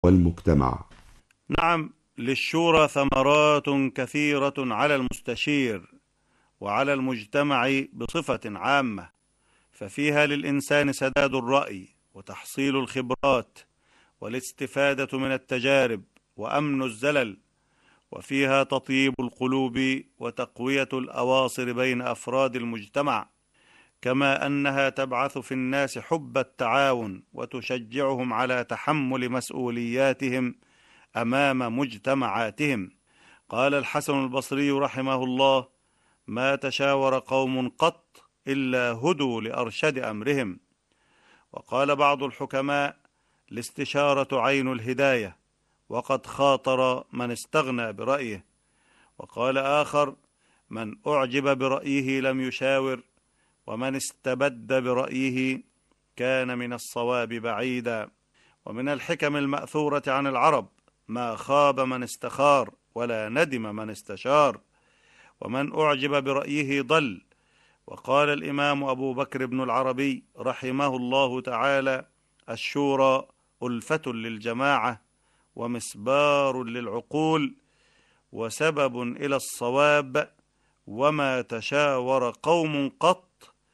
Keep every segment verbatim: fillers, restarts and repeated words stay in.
والمجتمع. نعم، للشورى ثمرات كثيرة على المستشير وعلى المجتمع بصفة عامة، ففيها للإنسان سداد الرأي وتحصيل الخبرات والاستفادة من التجارب وأمن الزلل، وفيها تطيب القلوب وتقوية الأواصر بين أفراد المجتمع، كما أنها تبعث في الناس حب التعاون وتشجعهم على تحمل مسؤولياتهم أمام مجتمعاتهم. قال الحسن البصري رحمه الله: ما تشاور قوم قط إلا هدوا لأرشد أمرهم. وقال بعض الحكماء: الاستشارة عين الهداية، وقد خاطر من استغنى برأيه. وقال آخر: من أعجب برأيه لم يشاور، ومن استبد برأيه كان من الصواب بعيدا. ومن الحكم المأثورة عن العرب: ما خاب من استخار ولا ندم من استشار، ومن أعجب برأيه ضل. وقال الإمام أبو بكر بن العربي رحمه الله تعالى: الشورى ألفة للجماعة ومسبار للعقول وسبب إلى الصواب، وما تشاور قوم قط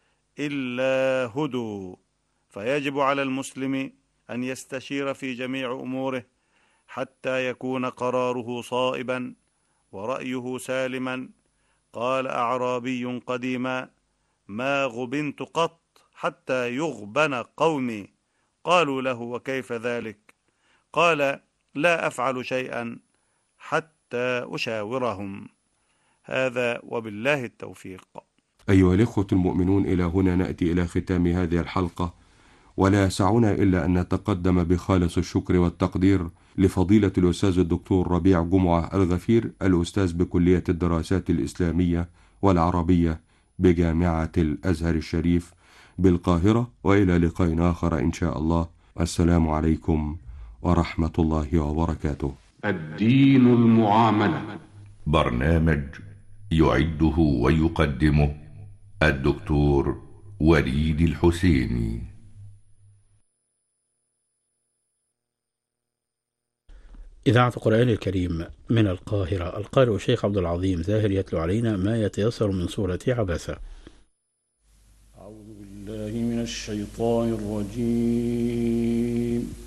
إلا هدوا. فيجب على المسلم أن يستشير في جميع أموره حتى يكون قراره صائبا ورأيه سالما. قال أعرابي قديما: ما غبنت قط حتى يغبن قومي. قالوا له: وكيف ذلك؟ قال: لا أفعل شيئا حتى أشاورهم. هذا وبالله التوفيق. أيها الإخوة المؤمنون، إلى هنا نأتي إلى ختام هذه الحلقة، ولا يسعنا إلا أن نتقدم بخالص الشكر والتقدير لفضيلة الأستاذ الدكتور ربيع جمعة الغفير، الأستاذ بكلية الدراسات الإسلامية والعربية بجامعة الأزهر الشريف بالقاهرة، وإلى لقاء آخر إن شاء الله. السلام عليكم ورحمة الله وبركاته. الدين المعاملة، برنامج يعده ويقدمه الدكتور وليد الحسيني. إذاعة القرآن الكريم من القاهرة، القارئ الشيخ عبد العظيم زاهر يتلو علينا ما يتيسر من سورة عبسة. أعوذ بالله من الشيطان الرجيم.